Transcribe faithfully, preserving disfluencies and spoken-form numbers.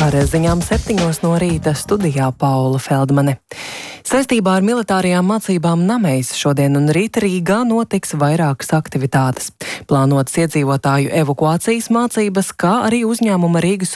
Ar ziņām septiņos no rīta studijā Paula Feldmane. Saistībā ar militārajām mācībām Nameis šodien un rīt Rīgā notiks vairākas aktivitātes. Plānotas iedzīvotāju evakuācijas mācības, kā arī uzņēmuma Rīgas